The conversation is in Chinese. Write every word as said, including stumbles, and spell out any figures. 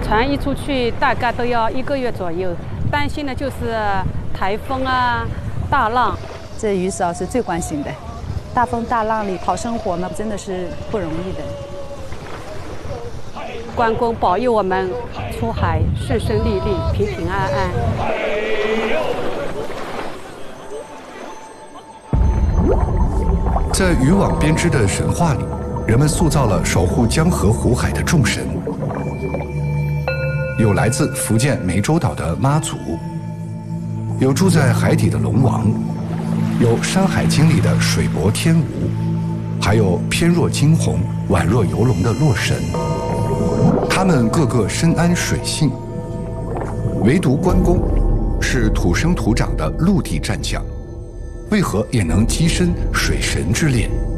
船一出去大概都要一个月左右，担心的就是台风啊、大浪。 这渔嫂是最关心的，大风大浪里讨生活呢，真的是不容易的。 关公保佑我们出海顺顺利利、平平安安。 在渔网编织的神话里，人们塑造了守护江河湖海的众神。有来自福建湄洲岛的妈祖，有住在海底的龙王，有《山海经》里的水伯天吴，还有翩若惊鸿、宛若游龙的洛神。他们个个深谙水性，唯独关公是土生土长的陆地战将，为何也能跻身水神之列？